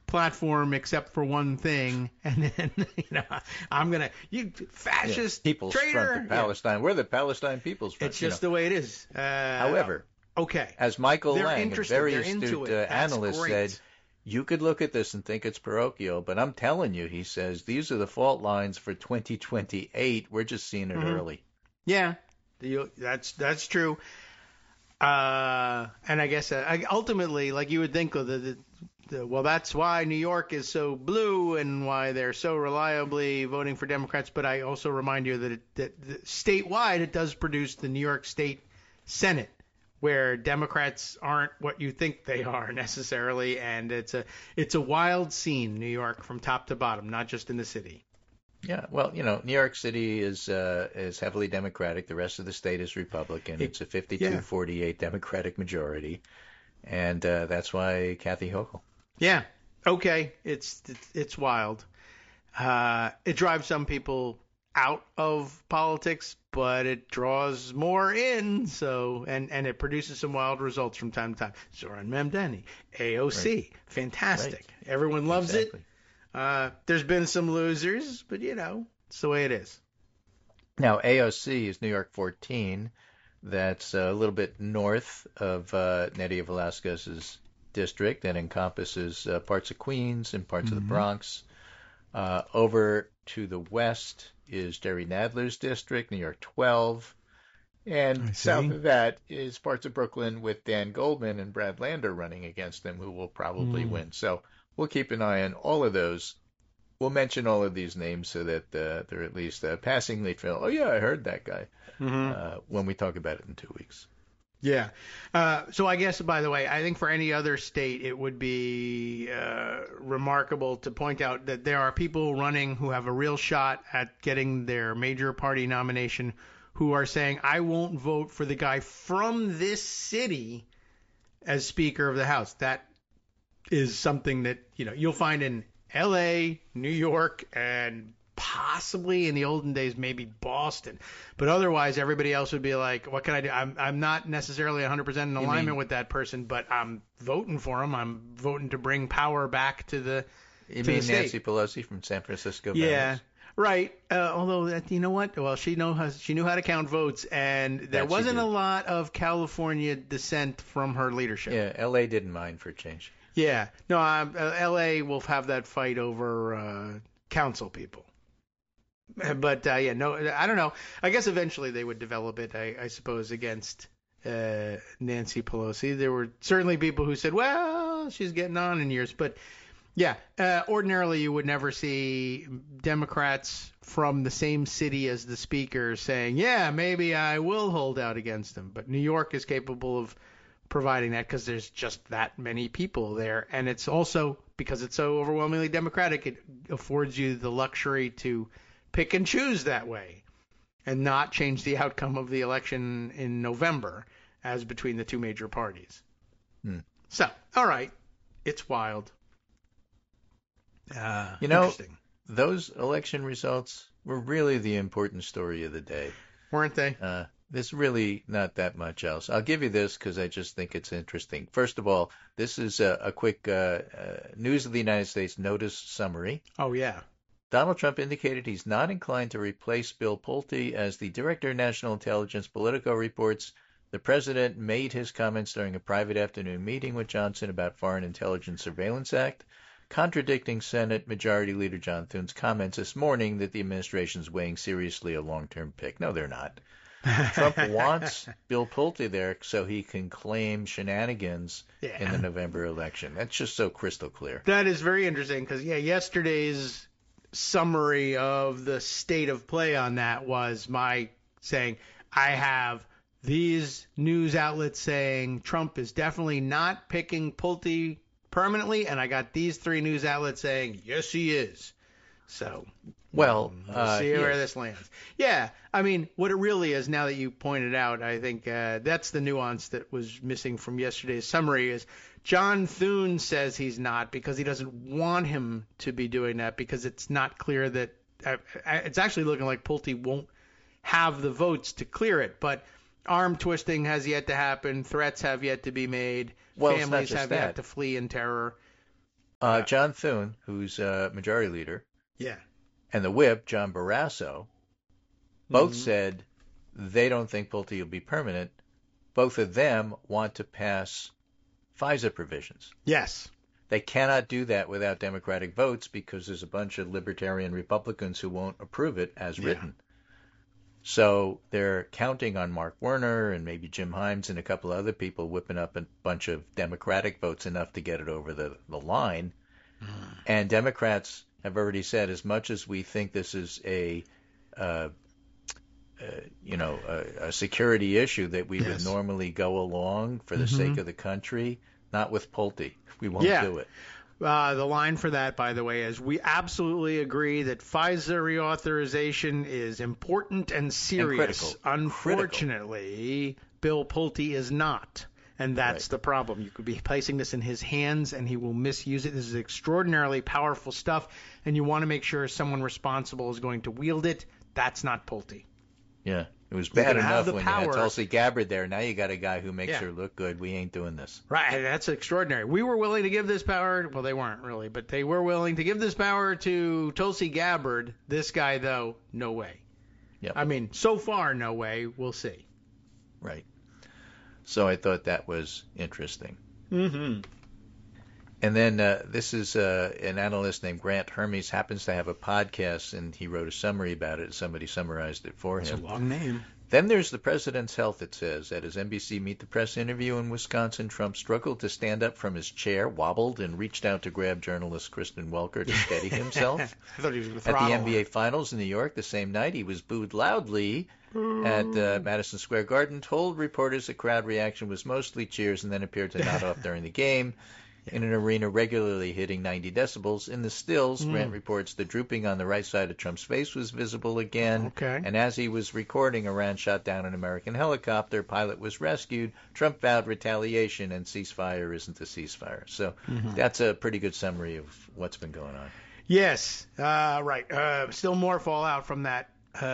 platform except for one thing, and then you fascist People's traitor. Front of Palestine. We're the Palestine People's Front. It's just the way it is. However, okay, as Michael They're Lang, a interested. very They're into astute it. That's analyst, great. said, you could look at this and think it's parochial, but I'm telling you, he says, these are the fault lines for 2028. We're just seeing it early. Yeah, that's true. And I guess ultimately, like you would think, well, that's why New York is so blue and why they're so reliably voting for Democrats. But I also remind you that statewide, it does produce the New York State Senate, where Democrats aren't what you think they are necessarily, and it's a wild scene, New York, from top to bottom, not just in the city. Yeah, well, New York City is heavily Democratic. The rest of the state is Republican. It's a 52-48 Democratic majority, and that's why Kathy Hochul. Yeah. Okay. It's wild. It drives some people out of politics, but it draws more in. So and it produces some wild results from time to time. Zoran Mamdani, AOC, right. Fantastic. Right. Everyone loves it. There's been some losers, but it's the way it is. Now AOC is New York 14. That's a little bit north of Nydia Velázquez's district that encompasses parts of Queens and parts of the Bronx. Over to the west is Jerry Nadler's district, New York 12. And south of that is parts of Brooklyn with Dan Goldman and Brad Lander running against them, who will probably win. So we'll keep an eye on all of those. We'll mention all of these names so that they're at least passingly feel, oh, yeah, I heard that guy, when we talk about it in 2 weeks. Yeah. So I guess, by the way, I think for any other state, it would be remarkable to point out that there are people running who have a real shot at getting their major party nomination who are saying, I won't vote for the guy from this city as Speaker of the House. That is something that, you'll find in L.A., New York, and possibly in the olden days, maybe Boston. But otherwise, everybody else would be like, what can I do? I'm not necessarily 100% in alignment with that person, but I'm voting for him. I'm voting to bring power back to the You mean Nancy Pelosi from San Francisco? Yeah. Right. Although, you know what? Well, she knew how to count votes, and there wasn't a lot of California dissent from her leadership. Yeah, L.A. didn't mind for a change. Yeah. No, L.A. will have that fight over council people. But, no, I don't know. I guess eventually they would develop it, I suppose, against Nancy Pelosi. There were certainly people who said, well, she's getting on in years. But, yeah, ordinarily you would never see Democrats from the same city as the speaker saying, yeah, maybe I will hold out against him. But New York is capable of providing that because there's just that many people there. And it's also, because it's so overwhelmingly Democratic, it affords you the luxury to pick and choose that way and not change the outcome of the election in November as between the two major parties. So, all right, it's wild. Interesting. Those election results were really the important story of the day. Weren't they? There's really not that much else. I'll give you this because I just think it's interesting. First of all, this is a quick News of the United States notice summary. Oh, yeah. Donald Trump indicated he's not inclined to replace Bill Pulte as the Director of National Intelligence. Politico reports the president made his comments during a private afternoon meeting with Johnson about Foreign Intelligence Surveillance Act, contradicting Senate Majority Leader John Thune's comments this morning that the administration's weighing seriously a long-term pick. No, they're not. Trump wants Bill Pulte there so he can claim shenanigans in the November election. That's just so crystal clear. That is very interesting because, yesterday's summary of the state of play on that was my saying, I have these news outlets saying Trump is definitely not picking Pulte permanently, and I got these three news outlets saying, yes, he is. So, we'll see where this lands. Yeah, I mean, what it really is, now that you pointed out, I think that's the nuance that was missing from yesterday's summary is John Thune says he's not because he doesn't want him to be doing that because it's not clear that it's actually looking like Pulte won't have the votes to clear it. But arm twisting has yet to happen. Threats have yet to be made. Families have yet to flee in terror. John Thune, who's majority leader, Yeah. and the whip, John Barrasso, both Mhm. said they don't think Pulte will be permanent. Both of them want to pass FISA provisions. Yes. They cannot do that without Democratic votes because there's a bunch of libertarian Republicans who won't approve it as written. So they're counting on Mark Warner and maybe Jim Himes and a couple of other people whipping up a bunch of Democratic votes enough to get it over the line. And Democrats have already said, as much as we think this is a security issue that we would normally go along for the sake of the country, not with Pulte. We won't do it. The line for that, by the way, is we absolutely agree that FISA reauthorization is important and serious. And critical. Unfortunately, Bill Pulte is not. And that's the problem. You could be placing this in his hands, and he will misuse it. This is extraordinarily powerful stuff, and you want to make sure someone responsible is going to wield it. That's not Pulte. Yeah. It was bad enough when you had power. Tulsi Gabbard there. Now you got a guy who makes her look good. We ain't doing this. Right, that's extraordinary. We were willing to give this power, well, they weren't really, but they were willing to give this power to Tulsi Gabbard. This guy, though, no way. Yep. I mean, so far, no way. We'll see. Right. So I thought that was interesting. Mm-hmm. And then this is an analyst named Grant Hermes, happens to have a podcast, and he wrote a summary about it. Somebody summarized it for him. It's a long name. Then there's the president's health, it says. At his NBC Meet the Press interview in Wisconsin, Trump struggled to stand up from his chair, wobbled, and reached out to grab journalist Kristen Welker to steady himself. I thought he was going to At the throttle NBA her. Finals in New York the same night, he was booed loudly at Madison Square Garden, told reporters the crowd reaction was mostly cheers, and then appeared to nod off during the game. In an arena regularly hitting 90 decibels. In the stills, Grant reports the drooping on the right side of Trump's face was visible again. Okay. And as he was recording, Iran shot down an American helicopter. Pilot was rescued. Trump vowed retaliation, and ceasefire isn't a ceasefire. So that's a pretty good summary of what's been going on. Yes, right. Still more fallout from that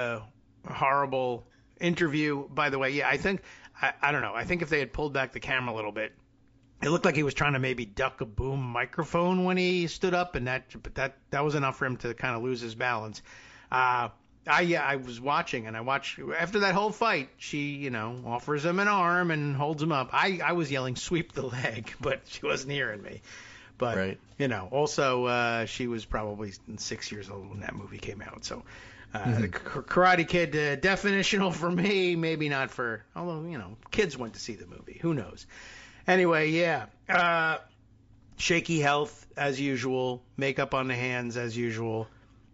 horrible interview. By the way, yeah, I think, I don't know, I think if they had pulled back the camera a little bit, it looked like he was trying to maybe duck a boom microphone when he stood up, and that was enough for him to kind of lose his balance. I was watching, and I watched after that whole fight. She, offers him an arm and holds him up. I was yelling, "Sweep the leg," but she wasn't hearing me. But also she was probably 6 years old when that movie came out. So the Karate Kid, definitional for me, maybe not for. Although kids went to see the movie. Who knows? Anyway, yeah. Shaky health as usual. Makeup on the hands as usual.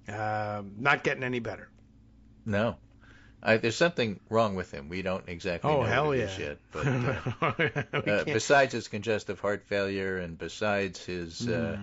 Not getting any better. No. There's something wrong with him. We don't exactly know what it is yet. But besides his congestive heart failure and besides his,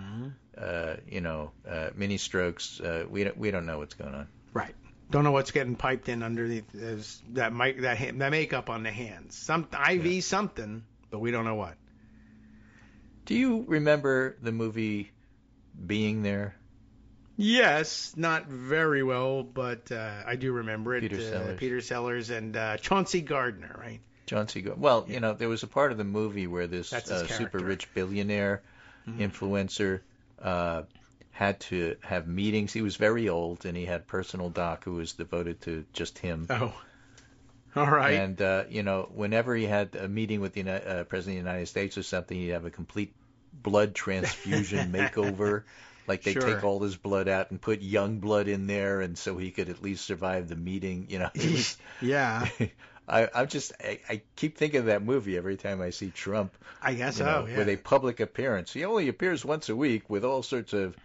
mini strokes, we don't know what's going on. Right. Don't know what's getting piped in underneath that makeup on the hands. Some IV something. But we don't know what. Do you remember the movie Being There? Yes, not very well, but I do remember it. Peter Sellers and Chauncey Gardner, right? Chauncey Gardner. Well, there was a part of the movie where this super rich billionaire influencer had to have meetings. He was very old, and he had a personal doc who was devoted to just him. Oh. All right. And, whenever he had a meeting with the President of the United States or something, he'd have a complete blood transfusion makeover. Like they take all his blood out and put young blood in there, and so he could at least survive the meeting. It was, yeah. I keep thinking of that movie every time I see Trump. I guess so, yeah. With a public appearance. He only appears once a week with all sorts of,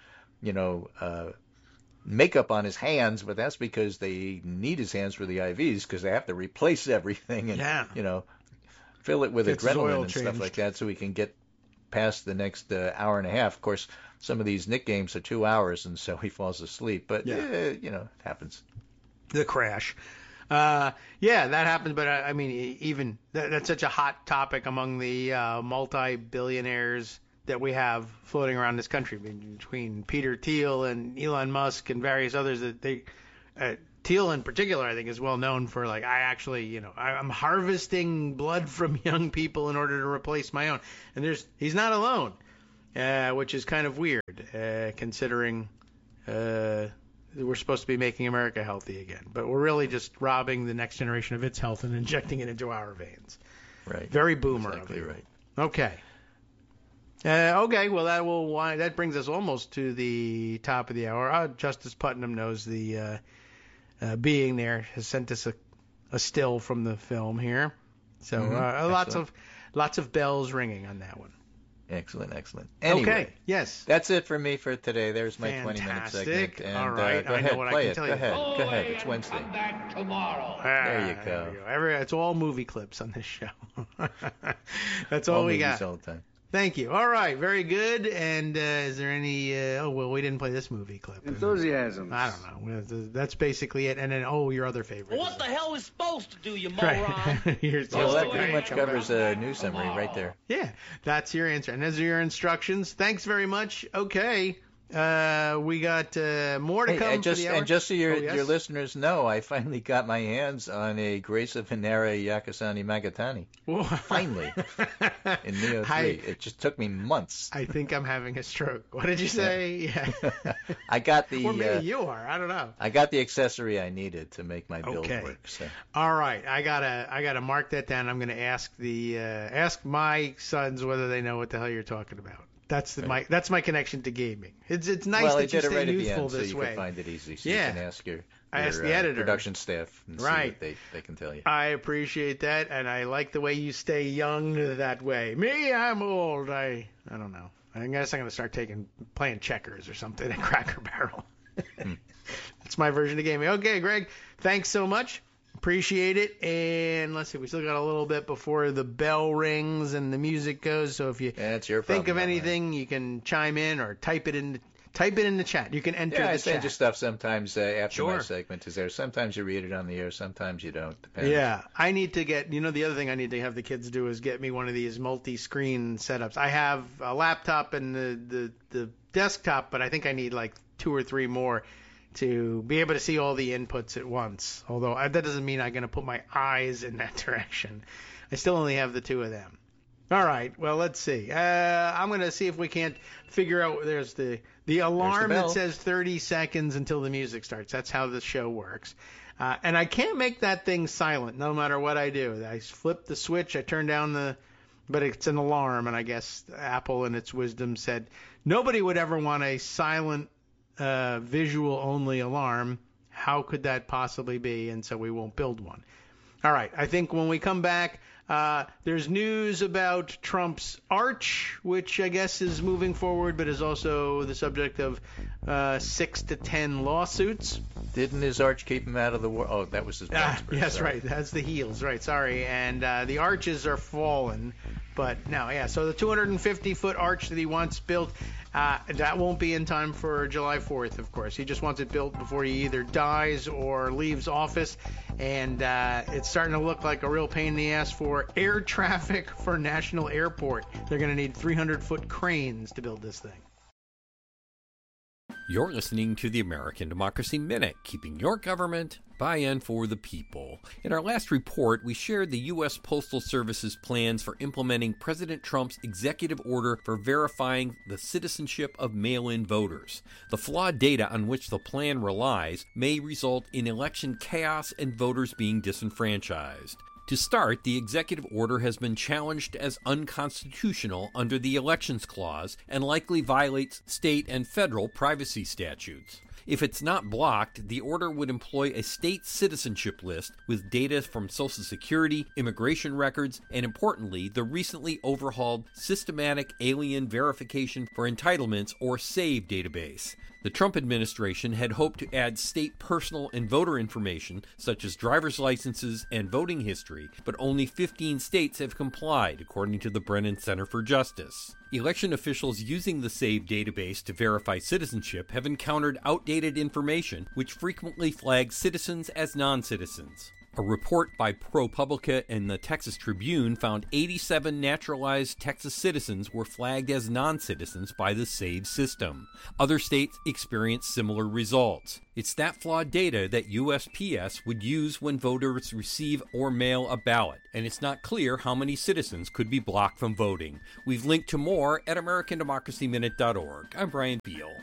makeup on his hands, but that's because they need his hands for the IVs because they have to replace everything and fill it with adrenaline and stuff like that so he can get past the next hour and a half. Of course, some of these Knick games are 2 hours, and so he falls asleep. But it happens. The crash. That happened. But I mean, even that's such a hot topic among the multi-billionaires that we have floating around this country between Peter Thiel and Elon Musk and various others. That Thiel in particular, I think, is well known for I'm harvesting blood from young people in order to replace my own. And he's not alone. which is kind of weird, considering we're supposed to be making America healthy again. But we're really just robbing the next generation of its health and injecting it into our veins. Right. Very boomer Exactly of you. right. Okay. Well, that brings us almost to the top of the hour. Justice Putnam knows the being there has sent us a still from the film here. So lots of bells ringing on that one. Excellent. Anyway, okay. Yes. That's it for me for today. There's my 20-minute segment. And, all right. Go I ahead, know what play I can it. tell Go you. ahead. Go ahead. It's Wednesday. Come back tomorrow. There you go. It's all movie clips on this show. That's all we got. All the time. Thank you. All right. Very good. And is there any? We didn't play this movie clip. Enthusiasm. I don't know. That's basically it. And then your other favorite. What the hell is supposed to do, you moron? Right. You're Well, that supposed pretty to- much covers a news summary right there. Yeah, that's your answer. And those are your instructions. Thanks very much. Okay. We got more to come for the hour. And just so your yes? listeners know, I finally got my hands on a Grace Venera Yakasani Magatani. Whoa. Finally, in Neo 3. It just took me months. I think I'm having a stroke. What did you say? Yeah. I got the. Or maybe you are. I don't know. I got the accessory I needed to make my build Okay. work. So. All right, I gotta mark that down. I'm gonna ask ask my sons whether they know what the hell you're talking about. That's my connection to gaming. It's nice well, that you did it stay right at the youthful end, this so you way. can find it easy. So Yeah. you can ask your the editor. production staff and Right. see what they can tell you. I appreciate that, and I like the way you stay young that way. Me, I'm old. I don't know. I guess I'm gonna start playing checkers or something at Cracker Barrel. That's my version of gaming. Okay, Greg, thanks so much. Appreciate it. And let's see, we still got a little bit before the bell rings and the music goes. So if you That's your think of problem, anything, you can chime in or type it in the chat. You can enter I the send chat. you stuff sometimes after my Sure. segment is there. Sometimes you read it on the air, sometimes you don't. Depends. Yeah, I need to get, the other thing I need to have the kids do is get me one of these multi-screen setups. I have a laptop and the desktop, but I think I need like 2 or 3 more to be able to see all the inputs at once. Although that doesn't mean I'm going to put my eyes in that direction. I still only have the 2 of them. All right, well, let's see. I'm going to see if we can't figure out, there's the alarm bell. that says 30 seconds until the music starts. That's how the show works. And I can't make that thing silent no matter what I do. I flip the switch, I turn down but it's an alarm, and I guess Apple in its wisdom said nobody would ever want a silent visual only alarm. How could that possibly be? And so we won't build one. All right, I think when we come back, there's news about Trump's arch, which I guess is moving forward, but is also the subject of 6 to 10 lawsuits. Didn't his arch keep him out of the war? Oh, that was his Bloomsbury, Yes, sorry. right. That's the heels, right. Sorry. And the arches are fallen. But no, yeah. So the 250-foot arch that he wants built, that won't be in time for July 4th, of course. He just wants it built before he either dies or leaves office. And it's starting to look like a real pain in the ass for air traffic for National Airport. They're going to need 300-foot cranes to build this thing. You're listening to the American Democracy Minute, keeping your government by and for the people. In our last report, we shared the U.S. Postal Service's plans for implementing President Trump's executive order for verifying the citizenship of mail-in voters. The flawed data on which the plan relies may result in election chaos and voters being disenfranchised. To start, the executive order has been challenged as unconstitutional under the Elections Clause and likely violates state and federal privacy statutes. If it's not blocked, the order would employ a state citizenship list with data from Social Security, immigration records, and importantly, the recently overhauled Systematic Alien Verification for Entitlements, or SAVE database. The Trump administration had hoped to add state personal and voter information, such as driver's licenses and voting history, but only 15 states have complied, according to the Brennan Center for Justice. Election officials using the SAVE database to verify citizenship have encountered outdated information, which frequently flags citizens as non-citizens. A report by ProPublica and the Texas Tribune found 87 naturalized Texas citizens were flagged as non-citizens by the SAVE system. Other states experienced similar results. It's that flawed data that USPS would use when voters receive or mail a ballot, and it's not clear how many citizens could be blocked from voting. We've linked to more at AmericanDemocracyMinute.org. I'm Brian Beal.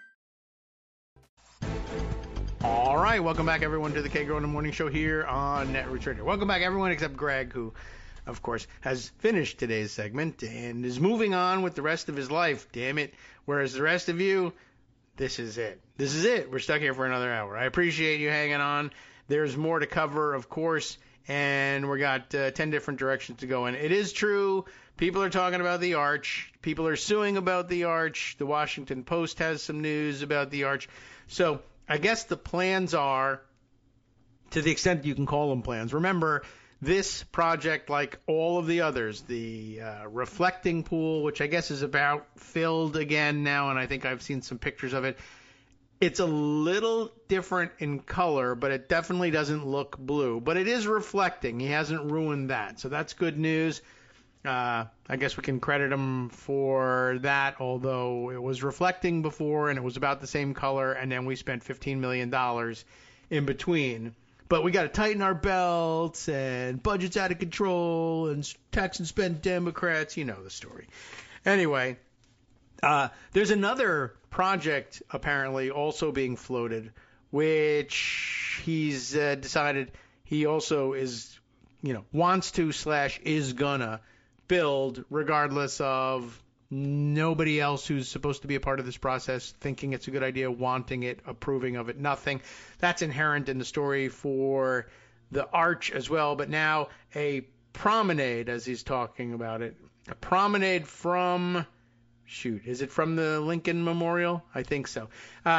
All right, welcome back, everyone, to the Kay Gronen Morning Show here on Netroots Radio. Welcome back, everyone, except Greg, who, of course, has finished today's segment and is moving on with the rest of his life, damn it. Whereas the rest of you, this is it. This is it. We're stuck here for another hour. I appreciate you hanging on. There's more to cover, of course, and we got 10 different directions to go in. It is true. People are talking about the Arch. People are suing about the Arch. The Washington Post has some news about the Arch. So I guess the plans are, to the extent you can call them plans. Remember, this project, like all of the others, the reflecting pool, which I guess is about filled again now, and I think I've seen some pictures of it. It's a little different in color, but it definitely doesn't look blue. But it is reflecting. He hasn't ruined that, so that's good news. I guess we can credit him for that, although it was reflecting before and it was about the same color, and then we spent $15 million in between. But we got to tighten our belts, and budget's out of control, and tax and spend Democrats. You know the story. Anyway, there's another project apparently also being floated, which he's decided he also is, wants to / is gonna build, regardless of nobody else who's supposed to be a part of this process thinking it's a good idea, wanting it, approving of it, nothing. That's inherent in the story for the Arch as well. But now a promenade, as he's talking about it, a promenade from, is it from the Lincoln Memorial? I think so.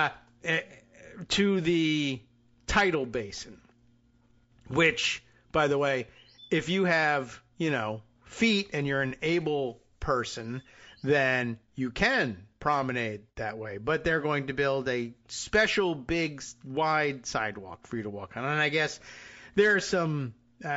To the tidal basin, which, by the way, if you have, feet and you're an able person, then you can promenade that way. But they're going to build a special big wide sidewalk for you to walk on. And I guess there are some,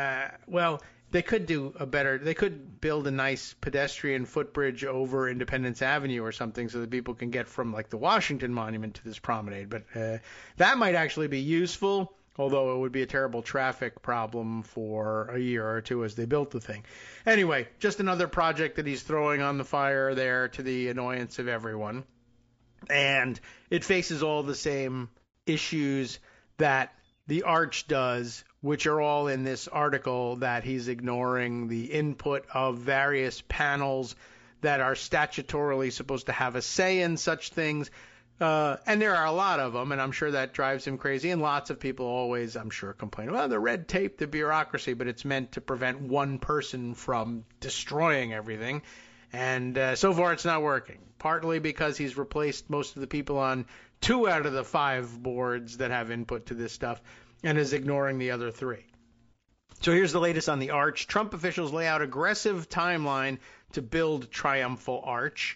they could build a nice pedestrian footbridge over Independence Avenue or something so that people can get from like the Washington Monument to this promenade. But that might actually be useful, although it would be a terrible traffic problem for a year or two as they built the thing. Anyway, just another project that he's throwing on the fire there to the annoyance of everyone. And it faces all the same issues that the Arch does, which are all in this article, that he's ignoring the input of various panels that are statutorily supposed to have a say in such things. And there are a lot of them, and I'm sure that drives him crazy. And lots of people always, I'm sure, complain about the red tape, the bureaucracy, but it's meant to prevent one person from destroying everything. And so far it's not working, partly because he's replaced most of the people on 2 out of the 5 boards that have input to this stuff and is ignoring the other 3. So here's the latest on the Arch. Trump officials lay out aggressive timeline to build Triumphal Arch.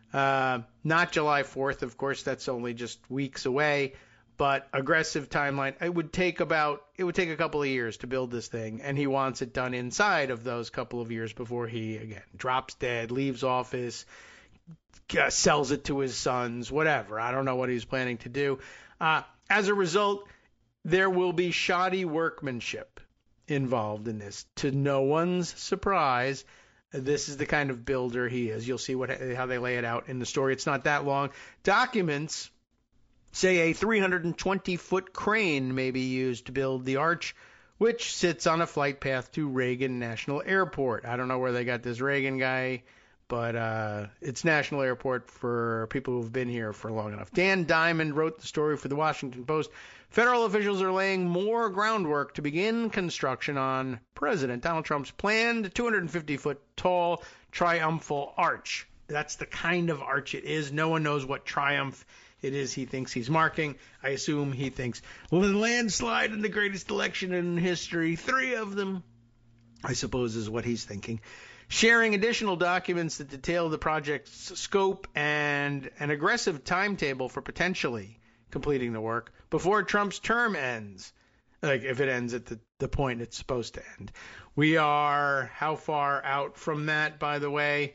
Not July 4th, of course, that's only just weeks away, but aggressive timeline. It would take a couple of years to build this thing, and he wants it done inside of those couple of years before he, again, drops dead, leaves office, sells it to his sons, whatever. I don't know what he's planning to do. As a result, there will be shoddy workmanship involved in this. To no one's surprise, this is the kind of builder he is. You'll see how they lay it out in the story. It's not that long. Documents say a 320-foot crane may be used to build the Arch, which sits on a flight path to Reagan National Airport. I don't know where they got this Reagan guy, but it's National Airport for people who've been here for long enough. Dan Diamond wrote the story for the Washington Post. Federal officials are laying more groundwork to begin construction on President Donald Trump's planned 250-foot-tall Triumphal Arch. That's the kind of arch it is. No one knows what triumph it is he thinks he's marking. I assume he thinks, the landslide in the greatest election in history, 3 of them, I suppose is what he's thinking. Sharing additional documents that detail the project's scope and an aggressive timetable for potentially completing the work before Trump's term ends. like if it ends at the point it's supposed to end. We are how far out from that, by the way?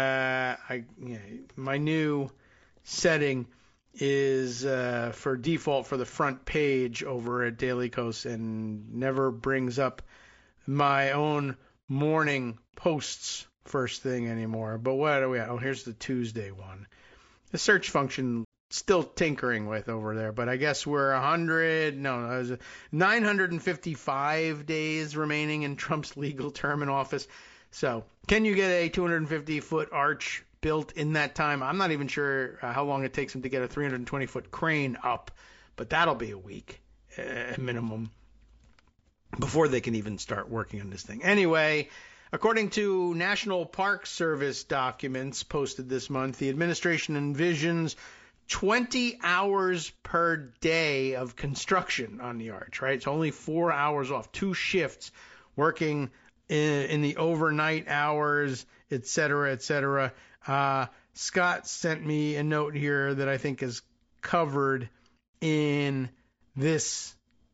My new setting is for default for the front page over at Daily Kos and never brings up my own morning posts first thing anymore. But what are we at? Oh, here's the Tuesday one. The search function still tinkering with over there, but I guess we're 955 days remaining in Trump's legal term in office. So can you get a 250-foot arch built in that time? I'm not even sure how long it takes him to get a 320-foot crane up, but that'll be a week minimum before they can even start working on this thing. Anyway, according to National Park Service documents posted this month, the administration envisions 20 hours per day of construction on the arch, right? It's only 4 hours off, 2 shifts working in the overnight hours, et cetera, et cetera. Scott sent me a note here that I think is covered in this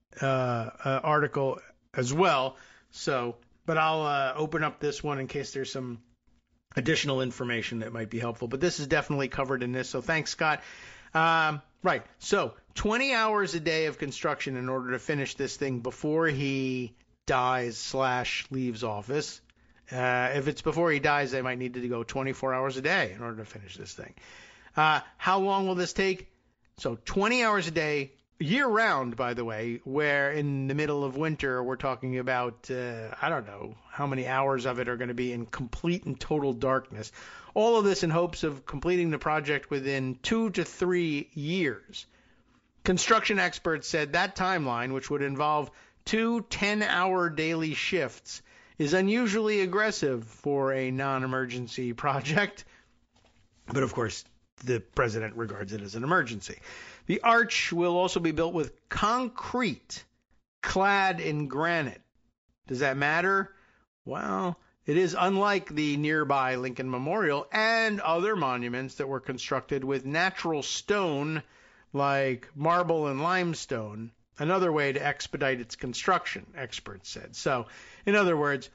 article as well. So, but I'll open up this one in case there's some additional information that might be helpful. But this is definitely covered in this. So thanks, Scott. Right. So 20 hours a day of construction in order to finish this thing before he dies/leaves office. If it's before he dies, they might need to go 24 hours a day in order to finish this thing. How long will this take? So 20 hours a day, year-round, by the way, where in the middle of winter we're talking about, I don't know how many hours of it are going to be in complete and total darkness. All of this in hopes of completing the project within 2 to 3 years. Construction experts said that timeline, which would involve 2 10-hour daily shifts, is unusually aggressive for a non-emergency project. But, of course, the president regards it as an emergency. The arch will also be built with concrete clad in granite. Does that matter? Well, it is unlike the nearby Lincoln Memorial and other monuments that were constructed with natural stone like marble and limestone, another way to expedite its construction, experts said. So, in other words,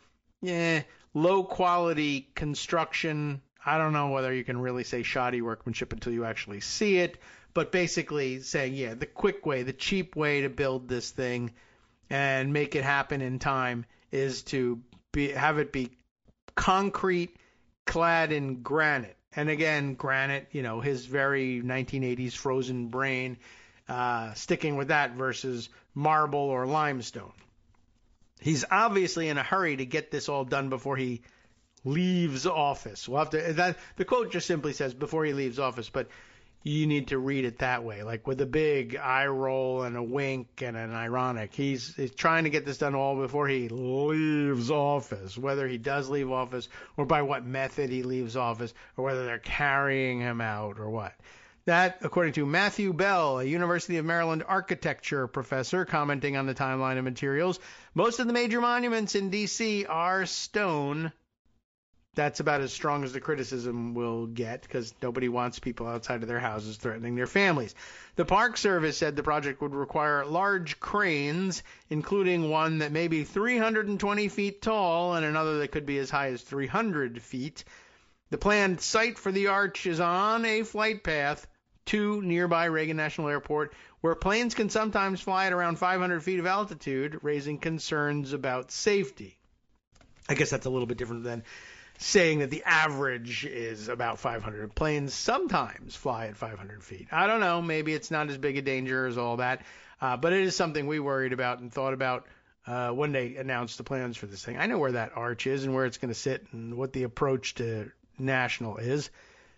low-quality construction. I don't know whether you can really say shoddy workmanship until you actually see it, but basically saying, the quick way, the cheap way to build this thing and make it happen in time is to have it be concrete clad in granite. And again, granite, his very 1980s frozen brain, sticking with that versus marble or limestone. He's obviously in a hurry to get this all done before he leaves office. We'll have to. The quote just simply says before he leaves office, but you need to read it that way, like with a big eye roll and a wink and an ironic. He's trying to get this done all before he leaves office, whether he does leave office or by what method he leaves office or whether they're carrying him out or what. That, according to Matthew Bell, a University of Maryland architecture professor, commenting on the timeline of materials. Most of the major monuments in D.C. are stone. That's about as strong as the criticism will get because nobody wants people outside of their houses threatening their families. The Park Service said the project would require large cranes, including one that may be 320 feet tall and another that could be as high as 300 feet. The planned site for the arch is on a flight path to nearby Reagan National Airport, where planes can sometimes fly at around 500 feet of altitude, raising concerns about safety. I guess that's a little bit different than saying that the average is about 500. Planes sometimes fly at 500 feet. I don't know. Maybe it's not as big a danger as all that. But it is something we worried about and thought about when they announced the plans for this thing. I know where that arch is and where it's going to sit and what the approach to National is.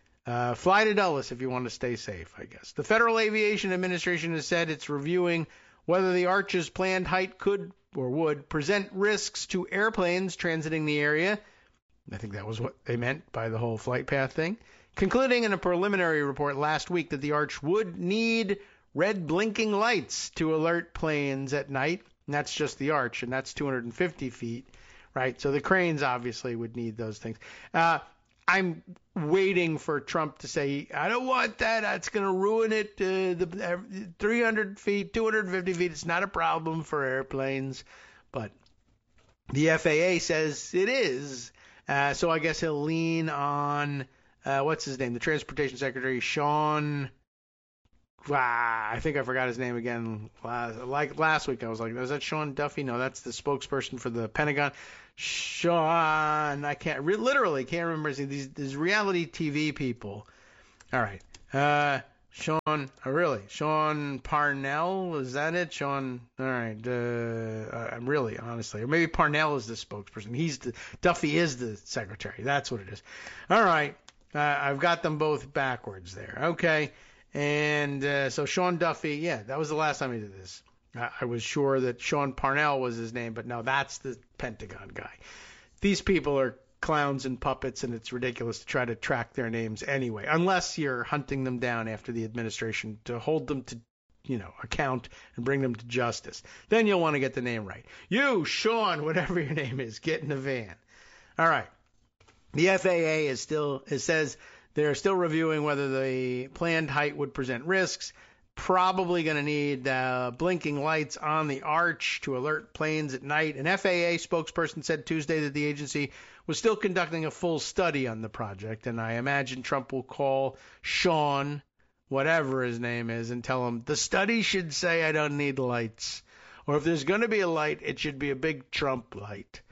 Fly to Dulles if you want to stay safe, I guess. The Federal Aviation Administration has said it's reviewing whether the arch's planned height could or would present risks to airplanes transiting the area. I think that was what they meant by the whole flight path thing. Concluding in a preliminary report last week that the arch would need red blinking lights to alert planes at night. And that's just the arch, and that's 250 feet, right? So the cranes obviously would need those things. I'm waiting for Trump to say, I don't want that. That's going to ruin it. The 300 feet, 250 feet, it's not a problem for airplanes. But the FAA says it is. So I guess he'll lean on, what's his name? The Transportation Secretary, Sean. I think I forgot his name again. Like last week, I was like, is that Sean Duffy? No, that's the spokesperson for the Pentagon. Sean, I literally can't remember these reality TV people. All right, Sean Parnell, is that it? Sean, all right. I'm really, honestly, or maybe Parnell is the spokesperson. Duffy is the secretary. That's what it is. All right, I've got them both backwards there. Okay. And so Sean Duffy, yeah, that was the last time he did this. I was sure that Sean Parnell was his name, but no, that's the Pentagon guy. These people are clowns and puppets, and it's ridiculous to try to track their names anyway, unless you're hunting them down after the administration to hold them to, account and bring them to justice. Then you'll want to get the name right. You, Sean, whatever your name is, get in the van. All right. The FAA says they're still reviewing whether the planned height would present risks. Probably going to need blinking lights on the arch to alert planes at night. An FAA spokesperson said Tuesday that the agency was still conducting a full study on the project, and I imagine Trump will call Sean, whatever his name is, and tell him the study should say I don't need lights. Or if there's going to be a light, it should be a big Trump light.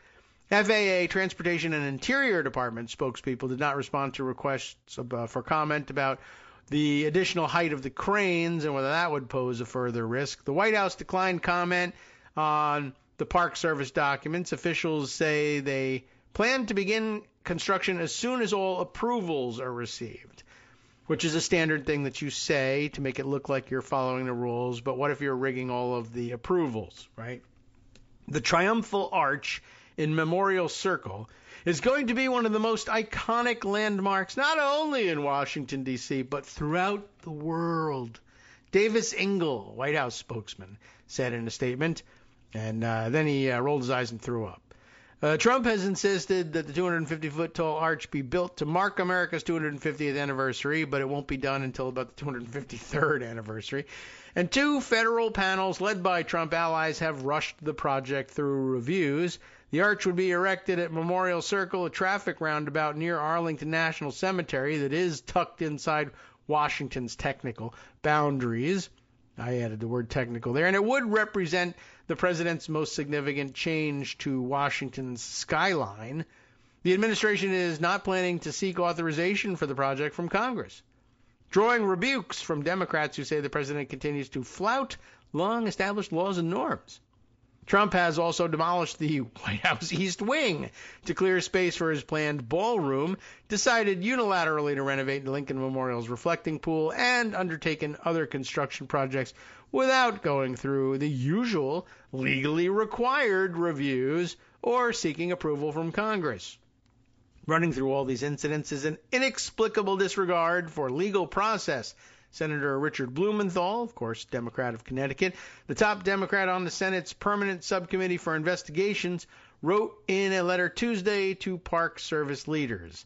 FAA Transportation and Interior Department spokespeople did not respond to requests for comment about the additional height of the cranes and whether that would pose a further risk. The White House declined comment on the Park Service documents. Officials say they plan to begin construction as soon as all approvals are received, which is a standard thing that you say to make it look like you're following the rules. But what if you're rigging all of the approvals, right? The Triumphal Arch in Memorial Circle is going to be one of the most iconic landmarks, not only in Washington, D.C., but throughout the world. Davis Ingle, White House spokesman, said in a statement, and then he rolled his eyes and threw up. Trump has insisted that the 250-foot tall arch be built to mark America's 250th anniversary, but it won't be done until about the 253rd anniversary. And two federal panels led by Trump allies have rushed the project through reviews. The arch would be erected at Memorial Circle, a traffic roundabout near Arlington National Cemetery that is tucked inside Washington's technical boundaries. I added the word technical there. And it would represent the president's most significant change to Washington's skyline. The administration is not planning to seek authorization for the project from Congress, drawing rebukes from Democrats who say the president continues to flout long-established laws and norms. Trump has also demolished the White House East Wing to clear space for his planned ballroom, decided unilaterally to renovate Lincoln Memorial's reflecting pool, and undertaken other construction projects without going through the usual legally required reviews or seeking approval from Congress. Running through all these incidents is an inexplicable disregard for legal process. Senator Richard Blumenthal, of course, Democrat of Connecticut, the top Democrat on the Senate's Permanent Subcommittee for Investigations, wrote in a letter Tuesday to Park Service leaders.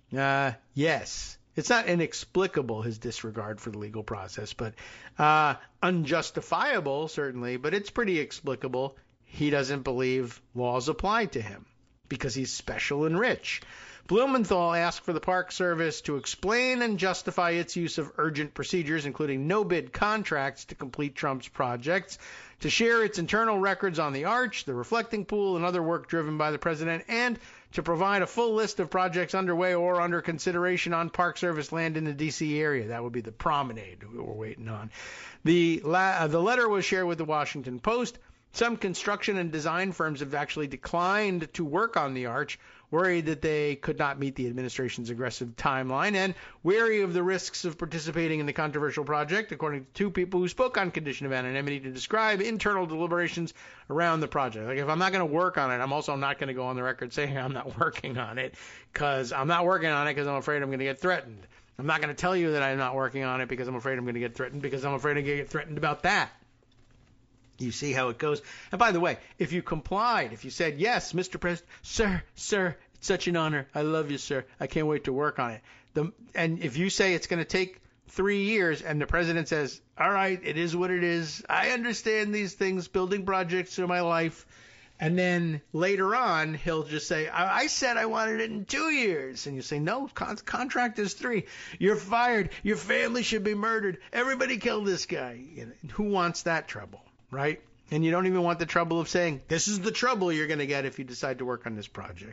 Yes, it's not inexplicable, his disregard for the legal process, but unjustifiable, certainly, but it's pretty explicable. He doesn't believe laws apply to him because he's special and rich. Blumenthal asked for the Park Service to explain and justify its use of urgent procedures, including no-bid contracts to complete Trump's projects, to share its internal records on the arch, the reflecting pool, and other work driven by the president, and to provide a full list of projects underway or under consideration on Park Service land in the D.C. area. That would be the promenade we're waiting on. The letter was shared with the Washington Post. Some construction and design firms have actually declined to work on the arch, worried that they could not meet the administration's aggressive timeline, and wary of the risks of participating in the controversial project, according to two people who spoke on condition of anonymity to describe internal deliberations around the project. Like, if I'm not going to work on it, I'm also not going to go on the record saying I'm not working on it, because I'm not working on it because I'm afraid I'm going to get threatened. I'm not going to tell you that I'm not working on it because I'm afraid I'm going to get threatened, because I'm afraid I'm going to get threatened about that. You see how it goes. And by the way, if you complied, if you said, yes, Mr. President, sir, Such an honor. I love you, sir. I can't wait to work on it. And if you say it's going to take 3 years and the president says, all right, it is what it is. I understand these things, building projects are my life. And then later on, he'll just say, I said I wanted it in 2 years. And you say, no, contract is 3. You're fired. Your family should be murdered. Everybody kill this guy. Who wants that trouble, right? And you don't even want the trouble of saying, this is the trouble you're going to get if you decide to work on this project.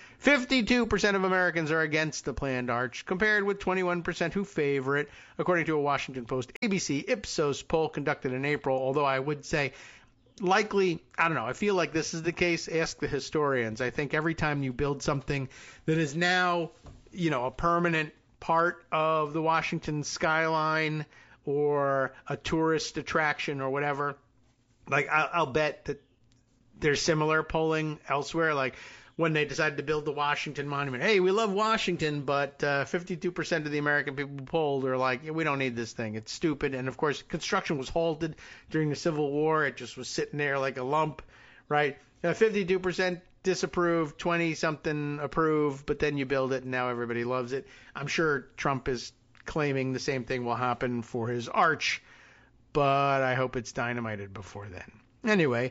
52% of Americans are against the planned arch, compared with 21% who favor it, according to a Washington Post ABC Ipsos poll conducted in April, although I would say likely, I don't know, I feel like this is the case. Ask the historians. I think every time you build something that is now, a permanent part of the Washington skyline or a tourist attraction or whatever, like I'll bet that there's similar polling elsewhere, like when they decided to build the Washington Monument. Hey, we love Washington, but 52% of the American people polled are like, we don't need this thing. It's stupid. And, of course, construction was halted during the Civil War. It just was sitting there like a lump, right? 52% disapproved, 20-something approved, but then you build it and now everybody loves it. I'm sure Trump is claiming the same thing will happen for his arch, but I hope it's dynamited before then. Anyway,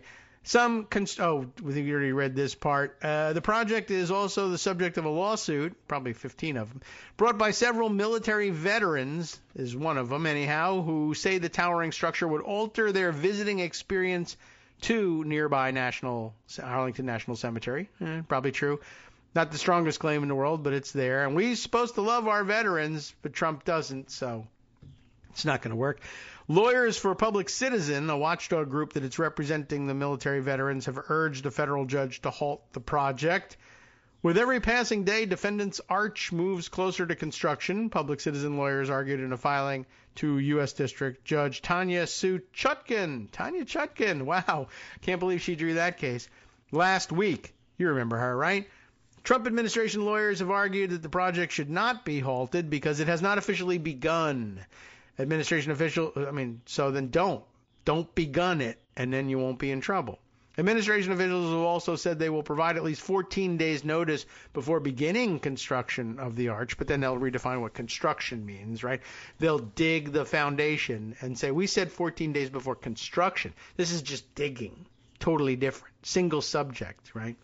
we already read this part. The project is also the subject of a lawsuit, probably 15 of them, brought by several military veterans, is one of them anyhow, who say the towering structure would alter their visiting experience to nearby Arlington National Cemetery. Probably true. Not the strongest claim in the world, but it's there. And we're supposed to love our veterans, but Trump doesn't, so it's not going to work. Lawyers for Public Citizen, a watchdog group that is representing the military veterans, have urged a federal judge to halt the project. With every passing day, defendants' arch moves closer to construction, Public Citizen lawyers argued in a filing to U.S. District Judge Tanya Sue Chutkan. Tanya Chutkan, wow, can't believe she drew that case. Last week, you remember her, right? Trump administration lawyers have argued that the project should not be halted because it has not officially begun. Administration official, so then don't begun it, and then you won't be in trouble. Administration officials have also said they will provide at least 14 days notice before beginning construction of the arch, but then they'll redefine what construction means, right? They'll dig the foundation and say, we said 14 days before construction. This is just digging. Totally different. Single subject, right?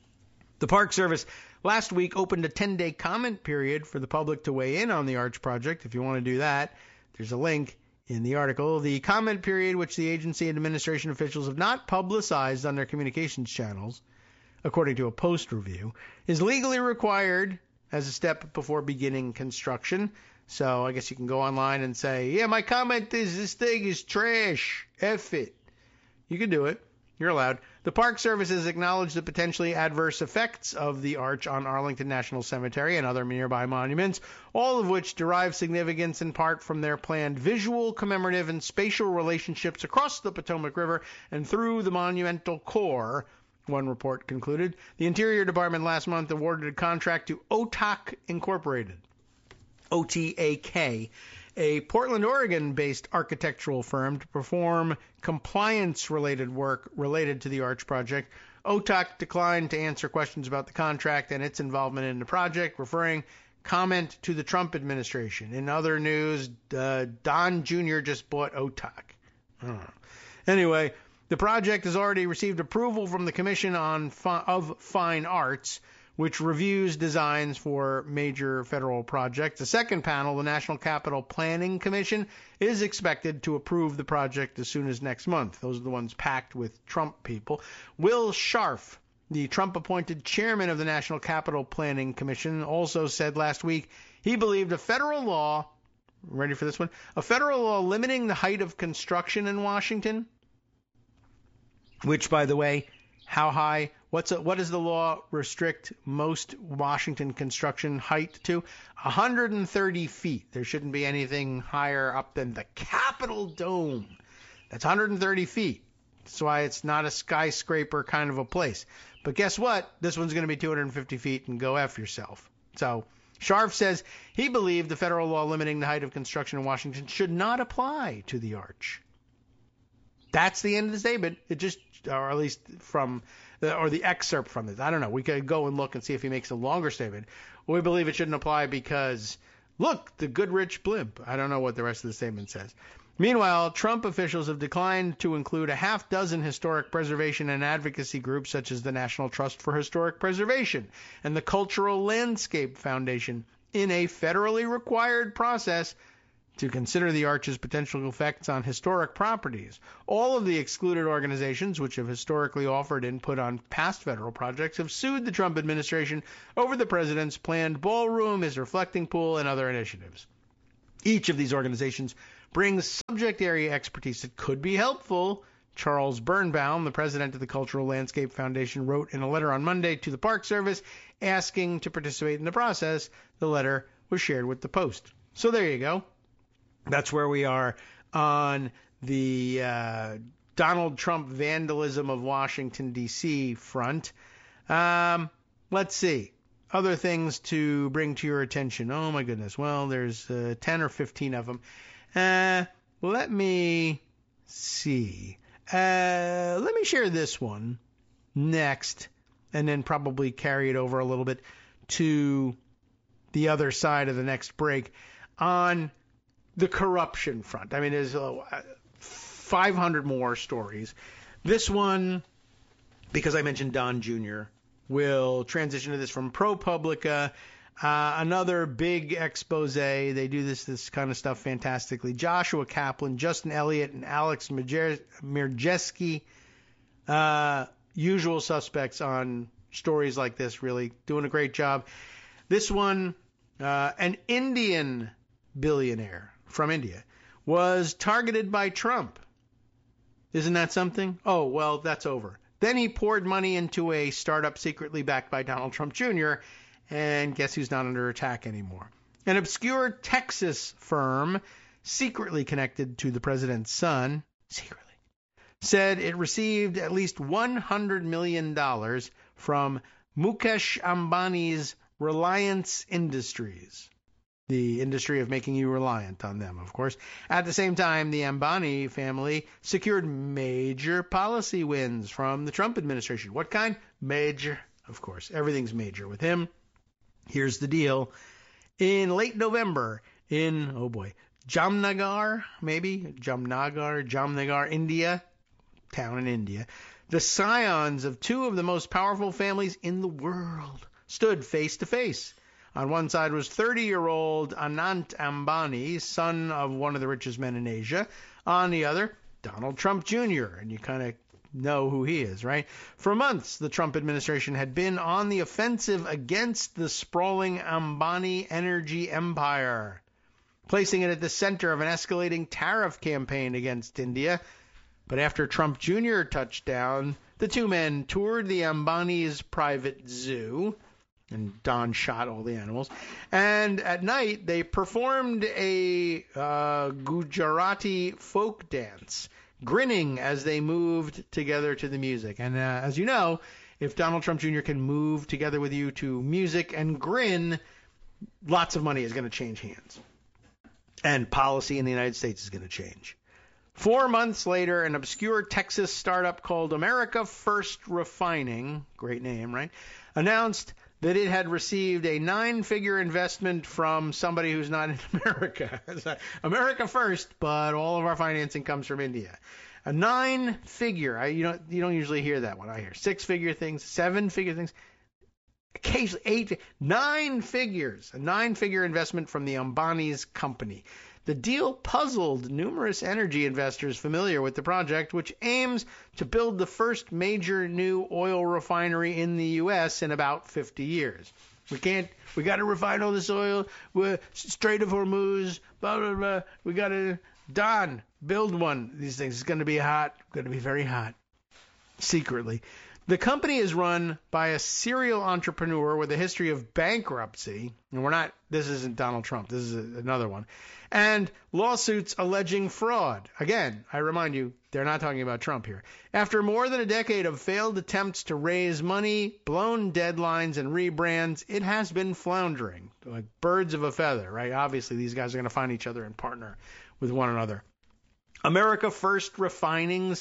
The Park Service last week opened a 10-day comment period for the public to weigh in on the arch project, if you want to do that. There's a link in the article. The comment period, which the agency and administration officials have not publicized on their communications channels, according to a Post review, is legally required as a step before beginning construction. So I guess you can go online and say, yeah, my comment is this thing is trash. F it. You can do it. You're allowed. The Park Service has acknowledged the potentially adverse effects of the arch on Arlington National Cemetery and other nearby monuments, all of which derive significance in part from their planned visual, commemorative, and spatial relationships across the Potomac River and through the monumental core, one report concluded. The Interior Department last month awarded a contract to OTAK Incorporated, OTAK, a Portland, Oregon-based architectural firm to perform compliance-related work related to the arch project. OTAK declined to answer questions about the contract and its involvement in the project, referring comment to the Trump administration. In other news, Don Jr. just bought OTAK. Anyway, the project has already received approval from the Commission of Fine Arts, which reviews designs for major federal projects. The second panel, the National Capital Planning Commission, is expected to approve the project as soon as next month. Those are the ones packed with Trump people. Will Scharf, the Trump-appointed chairman of the National Capital Planning Commission, also said last week he believed a federal law, ready for this one, a federal law limiting the height of construction in Washington, which, by the way, how high? What does the law restrict most Washington construction height to? 130 feet. There shouldn't be anything higher up than the Capitol Dome. That's 130 feet. That's why it's not a skyscraper kind of a place. But guess what? This one's going to be 250 feet and go F yourself. So Scharf says he believed the federal law limiting the height of construction in Washington should not apply to the arch. That's the end of the statement. It just, or at least from or the excerpt from this. I don't know. We could go and look and see if he makes a longer statement. We believe it shouldn't apply because, look, the good rich blimp. I don't know what the rest of the statement says. Meanwhile, Trump officials have declined to include a half dozen historic preservation and advocacy groups such as the National Trust for Historic Preservation and the Cultural Landscape Foundation in a federally required process to consider the arch's potential effects on historic properties. All of the excluded organizations, which have historically offered input on past federal projects, have sued the Trump administration over the president's planned ballroom, his reflecting pool, and other initiatives. Each of these organizations brings subject area expertise that could be helpful. Charles Birnbaum, the president of the Cultural Landscape Foundation, wrote in a letter on Monday to the Park Service asking to participate in the process. The letter was shared with the Post. So there you go. That's where we are on the Donald Trump vandalism of Washington, D.C. front. Let's see. Other things to bring to your attention. Oh, my goodness. Well, there's 10 or 15 of them. Let me see. Let me share this one next, and then probably carry it over a little bit to the other side of the next break on the corruption front. I mean, there's 500 more stories. This one, because I mentioned Don Jr., will transition to this from ProPublica. Another big expose. They do this kind of stuff fantastically. Joshua Kaplan, Justin Elliott, and Alex Mirjeski, usual suspects on stories like this, really doing a great job. This one, an Indian billionaire from India was targeted by Trump. Isn't that something? Oh, well, that's over. Then he poured money into a startup secretly backed by Donald Trump Jr., and guess who's not under attack anymore? An obscure Texas firm, secretly connected to the president's son, said it received at least $100 million from Mukesh Ambani's Reliance Industries. The industry of making you reliant on them, of course. At the same time, the Ambani family secured major policy wins from the Trump administration. What kind? Major. Of course, everything's major with him. Here's the deal. In late November, in, Jamnagar, India, town in India, the scions of two of the most powerful families in the world stood face to face. On one side was 30-year-old Anant Ambani, son of one of the richest men in Asia. On the other, Donald Trump Jr., and you kind of know who he is, right? For months, the Trump administration had been on the offensive against the sprawling Ambani energy empire, placing it at the center of an escalating tariff campaign against India. But after Trump Jr. touched down, the two men toured the Ambani's private zoo, and Don shot all the animals. And at night, they performed a Gujarati folk dance, grinning as they moved together to the music. And as you know, if Donald Trump Jr. can move together with you to music and grin, lots of money is going to change hands. And policy in the United States is going to change. 4 months later, an obscure Texas startup called America First Refining, great name, right, announced that it had received a 9-figure investment from somebody who's not in America. America first, but all of our financing comes from India. A 9-figure, you don't usually hear that one. I hear 6-figure things, 7-figure things, occasionally 9 figures, a 9-figure investment from the Ambani's company. The deal puzzled numerous energy investors familiar with the project, which aims to build the first major new oil refinery in the U.S. in about 50 years. We got to refine all this oil. We're Strait of Hormuz, blah, blah, blah. We got to, Don, build one. These things, it's going to be hot, going to be very hot, secretly. The company is run by a serial entrepreneur with a history of bankruptcy, and this isn't Donald Trump, this is another one, and lawsuits alleging fraud. Again, I remind you, they're not talking about Trump here. After more than a decade of failed attempts to raise money, blown deadlines, and rebrands, it has been floundering, like birds of a feather, right? Obviously, these guys are going to find each other and partner with one another. America First Refining's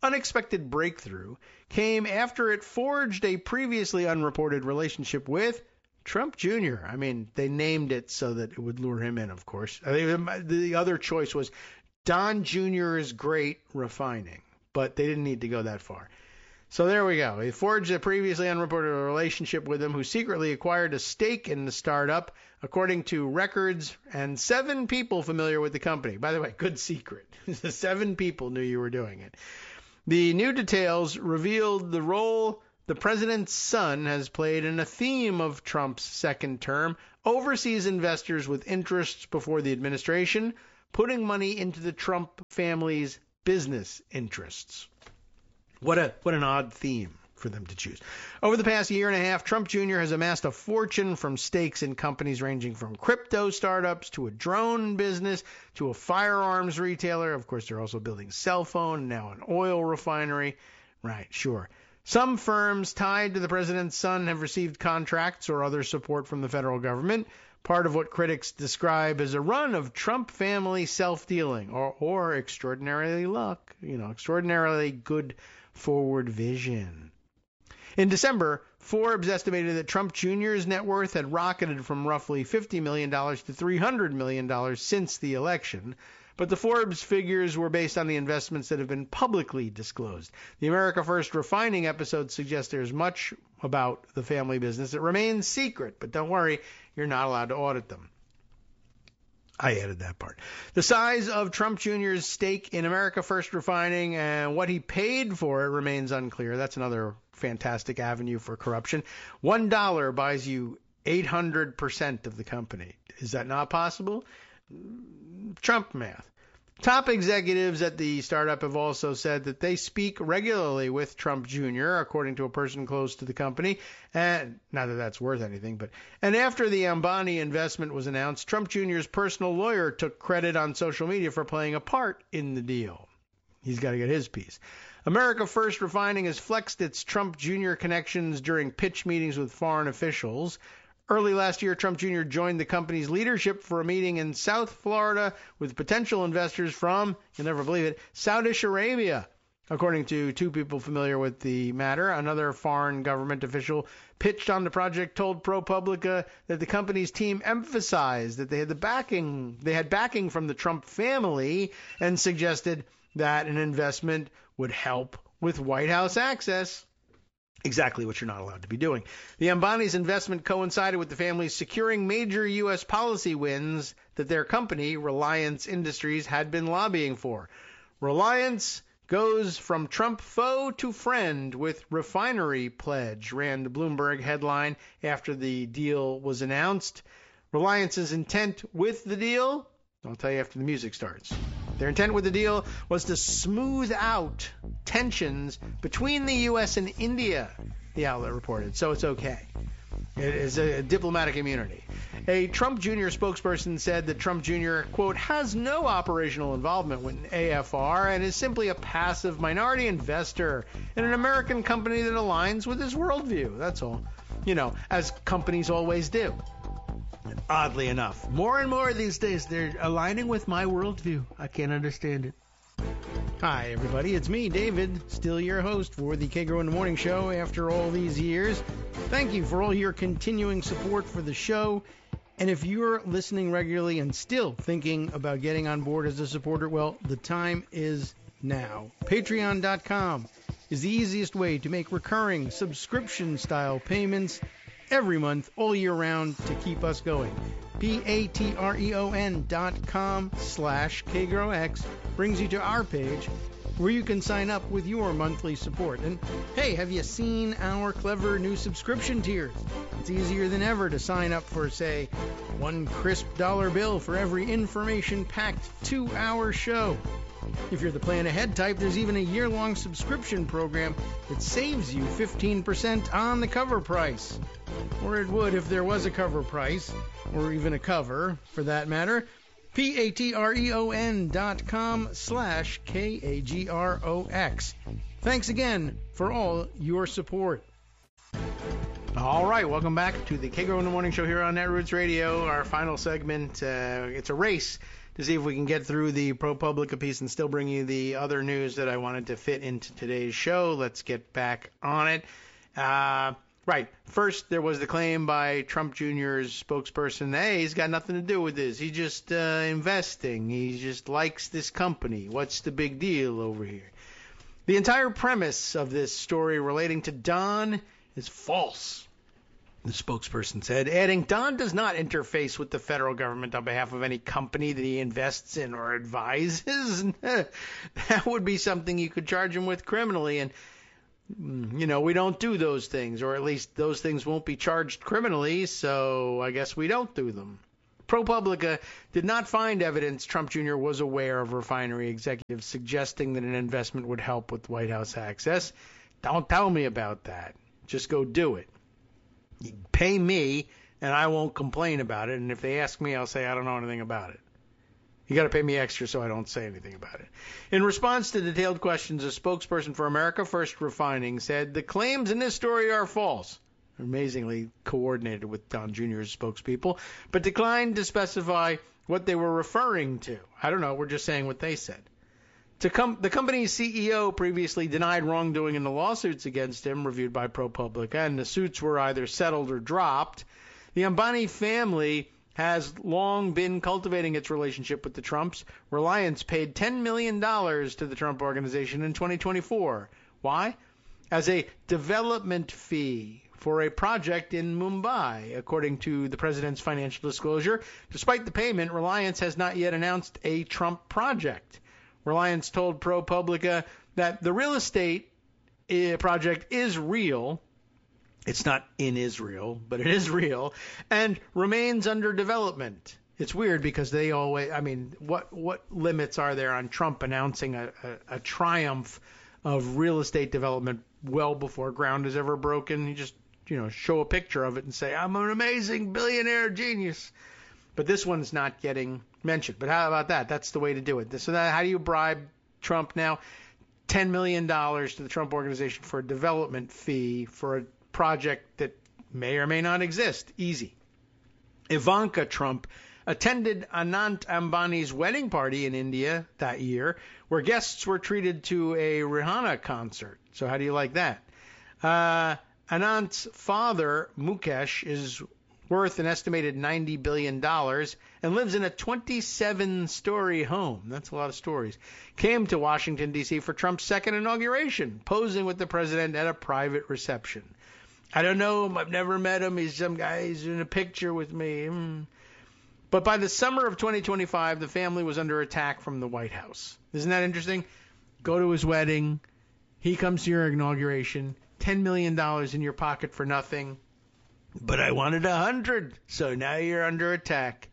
unexpected breakthrough came after it forged a previously unreported relationship with Trump Jr. I mean, they named it so that it would lure him in, of course. The other choice was Don Jr.'s Great Refining, but they didn't need to go that far. So there we go. He forged a previously unreported relationship with him, who secretly acquired a stake in the startup, according to records and 7 people familiar with the company. By the way, good secret. 7 people knew you were doing it. The new details revealed the role the president's son has played in a theme of Trump's second term: overseas investors with interests before the administration, putting money into the Trump family's business interests. What an odd theme for them to choose. Over the past year and a half, Trump Jr. has amassed a fortune from stakes in companies ranging from crypto startups to a drone business to a firearms retailer. Of course, they're also building a cell phone and now an oil refinery. Right, sure. Some firms tied to the president's son have received contracts or other support from the federal government, part of what critics describe as a run of Trump family self-dealing or extraordinarily extraordinarily good forward vision. In December, Forbes estimated that Trump Jr.'s net worth had rocketed from roughly $50 million to $300 million since the election, but the Forbes figures were based on the investments that have been publicly disclosed. The America First Refining episode suggests there's much about the family business that remains secret, but don't worry, you're not allowed to audit them. I added that part. The size of Trump Jr.'s stake in America First Refining and what he paid for it remains unclear. That's another fantastic avenue for corruption. $1 buys you 800% of the company. Is that not possible? Trump math. Top executives at the startup have also said that they speak regularly with Trump Jr., according to a person close to the company. And not that that's worth anything, and after the Ambani investment was announced, Trump Jr.'s personal lawyer took credit on social media for playing a part in the deal. He's got to get his piece. America First Refining has flexed its Trump Jr. connections during pitch meetings with foreign officials. Early last year, Trump Jr. joined the company's leadership for a meeting in South Florida with potential investors from, you'll never believe it, Saudi Arabia. According to 2 people familiar with the matter, another foreign government official pitched on the project told ProPublica that the company's team emphasized that they had backing from the Trump family and suggested that an investment would help with White House access. Exactly what you're not allowed to be doing. The Ambani's investment coincided with the family's securing major U.S. policy wins that their company, Reliance Industries, had been lobbying for. Reliance goes from Trump foe to friend with refinery pledge, ran the Bloomberg headline after the deal was announced. Reliance's intent with the deal, I'll tell you after the music starts. Their intent with the deal was to smooth out tensions between the U.S. and India, the outlet reported, so it's okay. It is a diplomatic immunity. A Trump Jr. spokesperson said that Trump Jr., quote, has no operational involvement with AFR and is simply a passive minority investor in an American company that aligns with his worldview. That's all. As companies always do. Oddly enough, more and more these days, they're aligning with my worldview. I can't understand it. Hi, everybody. It's me, David, still your host for the Kagro in the Morning Show after all these years. Thank you for all your continuing support for the show. And if you're listening regularly and still thinking about getting on board as a supporter, well, the time is now. Patreon.com is the easiest way to make recurring subscription-style payments every month, all year round, to keep us going. patreon.com/KagroX brings you to our page where you can sign up with your monthly support. And hey, have you seen our clever new subscription tiers? It's easier than ever to sign up for, say, $1 crisp bill for every information-packed 2-hour show. If you're the plan ahead type, there's even a year-long subscription program that saves you 15% on the cover price. Or it would if there was a cover price, or even a cover, for that matter. patreon.com/KAGROX. Thanks again for all your support. All right, welcome back to the Kagro in the Morning Show here on Netroots Radio. Our final segment, it's a race to see if we can get through the ProPublica piece and still bring you the other news that I wanted to fit into today's show. Let's get back on it. Right. First, there was the claim by Trump Jr.'s spokesperson, hey, he's got nothing to do with this. He's just investing. He just likes this company. What's the big deal over here? The entire premise of this story relating to Don is false, the spokesperson said, adding, Don does not interface with the federal government on behalf of any company that he invests in or advises. That would be something you could charge him with criminally, and we don't do those things, or at least those things won't be charged criminally, so I guess we don't do them. ProPublica did not find evidence Trump Jr. was aware of refinery executives suggesting that an investment would help with White House access. Don't tell me about that. Just go do it. You pay me, and I won't complain about it, and if they ask me, I'll say I don't know anything about it. You got to pay me extra so I don't say anything about it. In response to detailed questions, a spokesperson for America First Refining said the claims in this story are false. Amazingly coordinated with Don Jr.'s spokespeople, but declined to specify what they were referring to. I don't know. We're just saying what they said. The company's CEO previously denied wrongdoing in the lawsuits against him, reviewed by ProPublica, and the suits were either settled or dropped. The Ambani family has long been cultivating its relationship with the Trumps. Reliance paid $10 million to the Trump Organization in 2024. Why? As a development fee for a project in Mumbai, according to the president's financial disclosure. Despite the payment, Reliance has not yet announced a Trump project. Reliance told ProPublica that the real estate project is real. It's not in Israel, but it is real, and remains under development. It's weird because they always, what limits are there on Trump announcing a triumph of real estate development well before ground is ever broken? You just, show a picture of it and say, I'm an amazing billionaire genius. But this one's not getting mentioned. But how about that? That's the way to do it. So how do you bribe Trump now? $10 million to the Trump Organization for a development fee for a project that may or may not exist. Easy. Ivanka Trump attended Anant Ambani's wedding party in India that year, where guests were treated to a Rihanna concert. So how do you like that? Anant's father, Mukesh, is worth an estimated $90 billion and lives in a 27-story home. That's a lot of stories. Came to Washington, D.C. for Trump's second inauguration, posing with the president at a private reception. I don't know him. I've never met him. He's some guy. He's in a picture with me. But by the summer of 2025, the family was under attack from the White House. Isn't that interesting? Go to his wedding. He comes to your inauguration. $10 million in your pocket for nothing. But I wanted 100, so now you're under attack.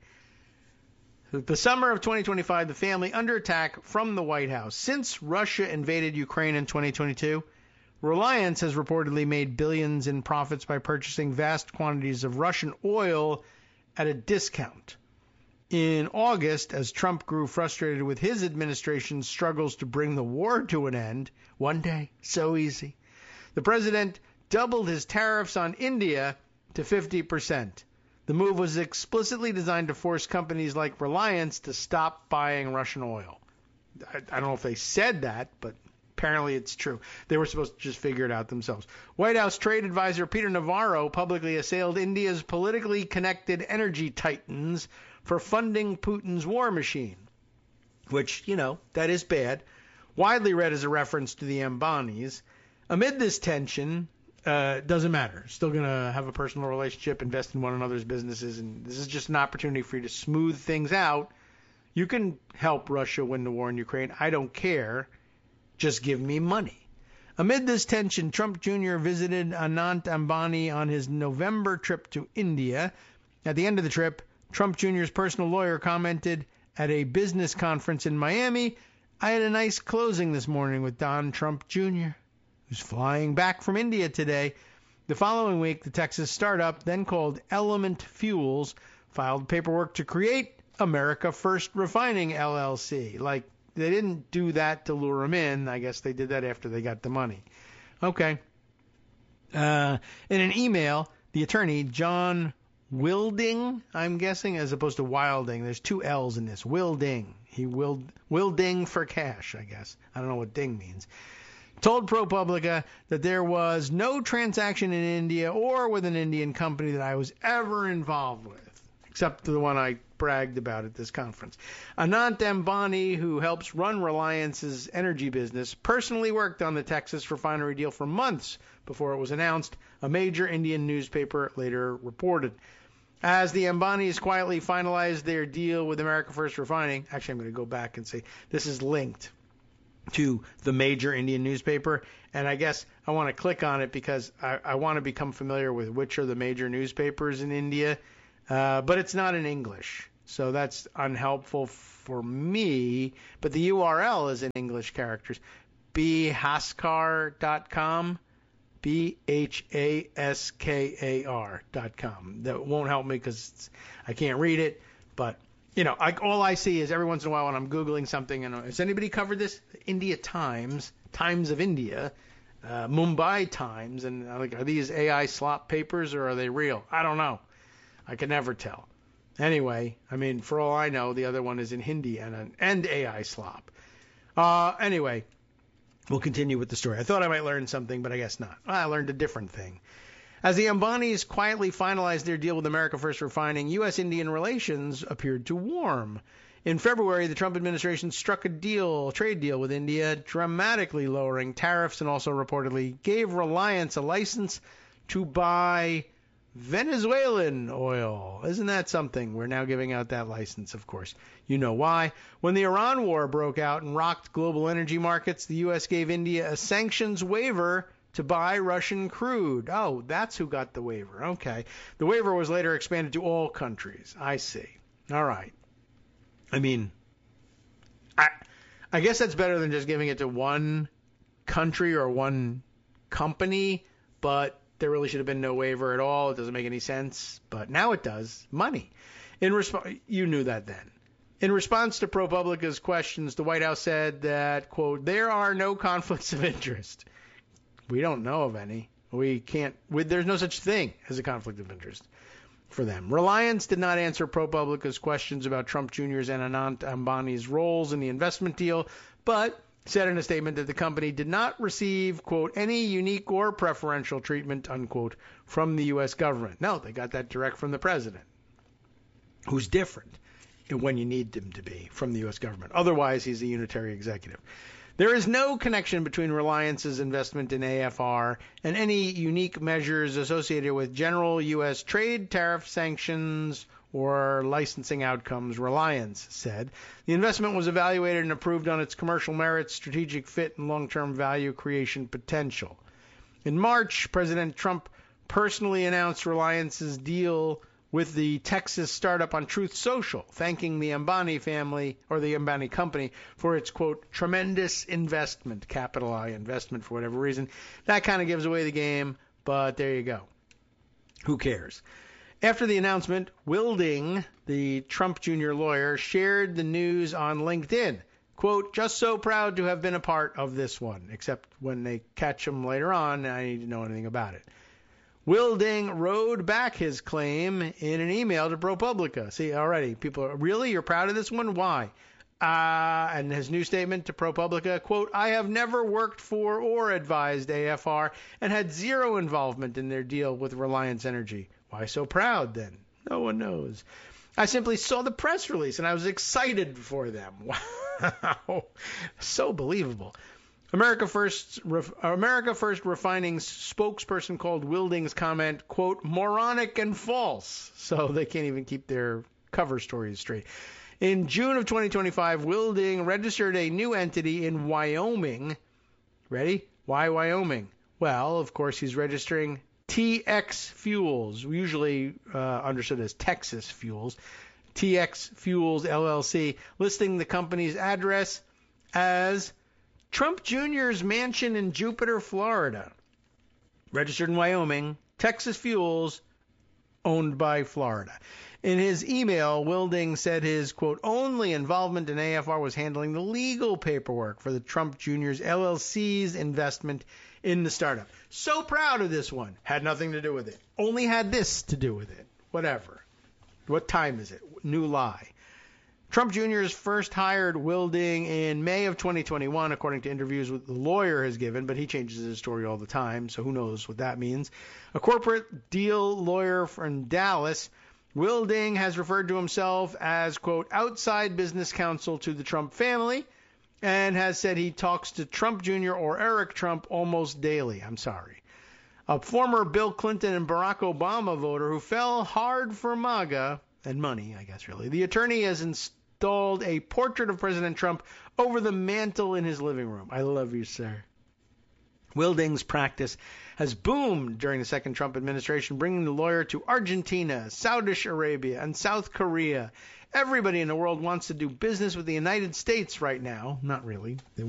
The summer of 2025, the family under attack from the White House. Since Russia invaded Ukraine in 2022, Reliance has reportedly made billions in profits by purchasing vast quantities of Russian oil at a discount. In August, as Trump grew frustrated with his administration's struggles to bring the war to an end, one day, so easy, the president doubled his tariffs on India to 50%. The move was explicitly designed to force companies like Reliance to stop buying Russian oil. I don't know if they said that, but apparently it's true. They were supposed to just figure it out themselves. White House trade advisor Peter Navarro publicly assailed India's politically connected energy titans for funding Putin's war machine, which, that is bad. Widely read as a reference to the Ambanis. Amid this tension, doesn't matter. Still going to have a personal relationship, invest in one another's businesses, and this is just an opportunity for you to smooth things out. You can help Russia win the war in Ukraine. I don't care. Just give me money. Amid this tension, Trump Jr. visited Anant Ambani on his November trip to India. At the end of the trip, Trump Jr.'s personal lawyer commented at a business conference in Miami, I had a nice closing this morning with Don Trump Jr., who's flying back from India today. The following week, the Texas startup, then called Element Fuels, filed paperwork to create America First Refining, LLC. Like, they didn't do that to lure him in. I guess they did that after they got the money. Okay. In an email, the attorney, John Wilding, I'm guessing, as opposed to Wilding. There's 2 L's in this. Wilding. He Wilding for cash, I guess. I don't know what ding means. Told ProPublica that there was no transaction in India or with an Indian company that I was ever involved with, except the one I bragged about at this conference. Anant Ambani, who helps run Reliance's energy business, personally worked on the Texas refinery deal for months before it was announced, a major Indian newspaper later reported. As the Ambanis quietly finalized their deal with America First Refining, actually I'm going to go back and say this is linked to the major Indian newspaper, and I guess I want to click on it because I want to become familiar with which are the major newspapers in India, but it's not in English, so that's unhelpful for me, but the URL is in English characters, bhaskar.com, bhaskar.com. That won't help me because I can't read it, but you know, all I see is every once in a while when I'm Googling something, and has anybody covered this? India Times, Times of India, Mumbai Times, and like, are these AI slop papers or are they real? I don't know. I can never tell. Anyway, I mean, for all I know, the other one is in Hindi and AI slop. Anyway, we'll continue with the story. I thought I might learn something, but I guess not. I learned a different thing. As the Ambanis quietly finalized their deal with America First Refining, U.S.-Indian relations appeared to warm. In February, the Trump administration struck a trade deal with India, dramatically lowering tariffs and also reportedly gave Reliance a license to buy Venezuelan oil. Isn't that something? We're now giving out that license, of course. You know why. When the Iran war broke out and rocked global energy markets, the U.S. gave India a sanctions waiver to buy Russian crude. Oh, that's who got the waiver. Okay. The waiver was later expanded to all countries. I see. All right. I mean, I guess that's better than just giving it to one country or one company, but there really should have been no waiver at all. It doesn't make any sense, but now it does. Money. You knew that then. In response to ProPublica's questions, the White House said that, quote, there are no conflicts of interest. We don't know of any. There's no such thing as a conflict of interest for them. Reliance did not answer ProPublica's questions about Trump Jr.'s and Anant Ambani's roles in the investment deal, but said in a statement that the company did not receive, quote, any unique or preferential treatment, unquote, from the U.S. government. No, they got that direct from the president, who's different when you need him to be from the U.S. government. Otherwise, he's a unitary executive. There is no connection between Reliance's investment in AFR and any unique measures associated with general U.S. trade, tariff sanctions, or licensing outcomes, Reliance said. The investment was evaluated and approved on its commercial merits, strategic fit, and long-term value creation potential. In March, President Trump personally announced Reliance's deal with the Texas startup on Truth Social, thanking the Ambani family, or the Ambani company, for its, quote, tremendous investment, capital I investment for whatever reason. That kind of gives away the game, but there you go. Who cares? After the announcement, Wilding, the Trump Jr. lawyer, shared the news on LinkedIn. Quote, just so proud to have been a part of this one, except when they catch him later on, I need to know anything about it. Wilding rode back his claim in an email to ProPublica. See, already, people are, really? You're proud of this one? Why? And his new statement to ProPublica, quote, I have never worked for or advised AFR and had zero involvement in their deal with Reliance Energy. Why so proud, then? No one knows. I simply saw the press release, and I was excited for them. Wow. So believable. America First Refining's spokesperson called Wilding's comment, quote, moronic and false. So they can't even keep their cover stories straight. In June of 2025, Wilding registered a new entity in Wyoming. Ready? Why Wyoming? Well, of course, he's registering TX Fuels, usually understood as Texas Fuels, TX Fuels LLC, listing the company's address as Trump Jr.'s mansion in Jupiter, Florida. Registered in Wyoming, Texas Fuels, owned by Florida. In his email, Wilding said his, quote, only involvement in AFR was handling the legal paperwork for the Trump Jr.'s LLC's investment in the startup. So proud of this one. Had nothing to do with it. Only had this to do with it. whatever. What time is it? New lie. Trump Jr.'s first hired Wilding in May of 2021, according to interviews the lawyer has given, but he changes his story all the time, so who knows what that means. A corporate deal lawyer from Dallas, Wilding has referred to himself as, quote, outside business counsel to the Trump family, and has said he talks to Trump Jr. or Eric Trump almost daily. I'm sorry. A former Bill Clinton and Barack Obama voter who fell hard for MAGA, and money, I guess, really. The attorney has installed a portrait of President Trump over the mantle in his living room. I love you, sir. Wilding's practice has boomed during the second Trump administration, bringing the lawyer to Argentina, Saudi Arabia, and South Korea. Everybody in the world wants to do business with the United States right now. Not really. They